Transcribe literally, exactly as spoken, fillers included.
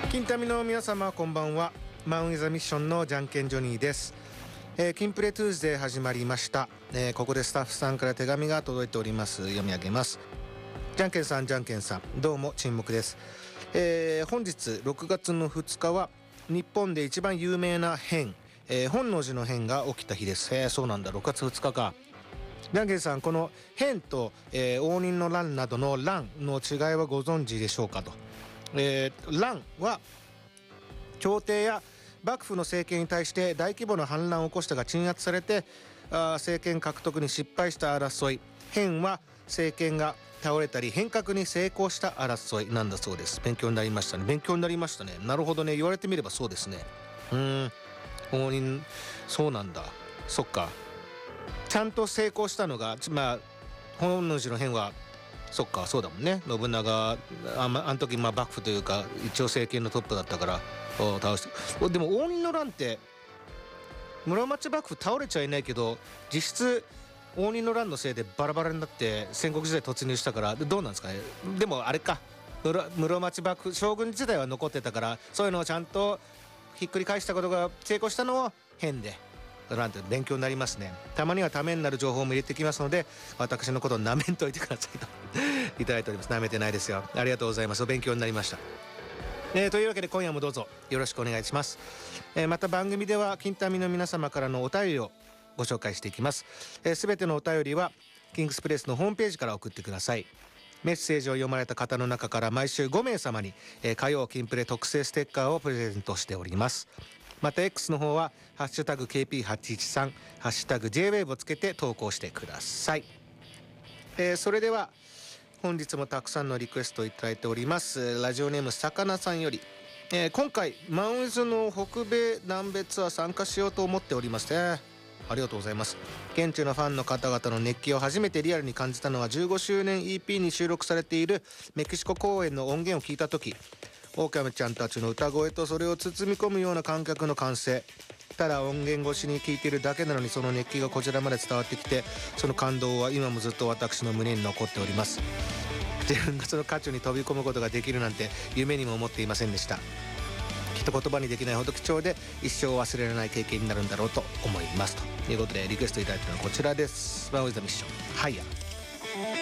金民の皆様こんばんは。マン・ウィザ・ミッションのじゃんけんジョニーです。えー、金プレトゥーズデー始まりました。えー、ここでスタッフさんから手紙が届いております。読み上げます。じゃんけんさんじゃんけんさん、どうも沈黙です。えー、本日ろくがつのふつかは日本で一番有名な変、えー、本能寺の変が起きた日です。えー、そうなんだ、ろくがつふつかか。じゃんけんさん、この変と、えー、応仁の乱などの乱の違いはご存知でしょうかと。えー、乱は朝廷や幕府の政権に対して大規模な反乱を起こしたが鎮圧されてあ政権獲得に失敗した争い。変は政権が倒れたり変革に成功した争いなんだそうです。勉強になりましたね。勉強になりましたね。なるほどね。言われてみればそうですね。うーん応仁、そうなんだ。そっか、ちゃんと成功したのがまあ本能寺の変はそっか、そうだもんね。信長 あ, あの時まあ幕府というか一応政権のトップだったから倒して。でも応仁の乱って室町幕府倒れちゃいないけど実質応仁の乱のせいでバラバラになって戦国時代突入したからどうなんですかね。でもあれか、室町幕府将軍時代は残ってたからそういうのをちゃんとひっくり返したことが成功したのは変で、なんて勉強になりますね。たまにはためになる情報も入れてきますので私のことをなめんといてくださいといただいております。なめてないですよ。ありがとうございます。勉強になりました。えー、というわけで今夜もどうぞよろしくお願いします。えー、また番組では金民の皆様からのお便りをご紹介していきます。すべ、えー、てのお便りはキングスプレスのホームページから送ってください。メッセージを読まれた方の中から毎週ごめいさまに、えー、火曜金プレ特製ステッカーをプレゼントしております。また X の方はハッシュタグ ケーピーはちいちさん ハッシュタグ ジェイウェーブ をつけて投稿してください。えー、それでは本日もたくさんのリクエストをいただいております。ラジオネームさかなさんより、えー、今回マンウィズの北米南米ツアー参加しようと思っておりますね。ありがとうございます。現地のファンの方々の熱気を初めてリアルに感じたのはじゅうごしゅうねん イーピー に収録されているメキシコ公演の音源を聞いた時、オオカミちゃんたちの歌声とそれを包み込むような観客の歓声。ただ音源越しに聞いているだけなのにその熱気がこちらまで伝わってきて、その感動は今もずっと私の胸に残っております。自分がその渦中に飛び込むことができるなんて夢にも思っていませんでした。きっと言葉にできないほど貴重で一生忘れられない経験になるんだろうと思います。ということでリクエストいただいたのはこちらです。マン・ウィズ・ザ・ミッション、ハイヤー。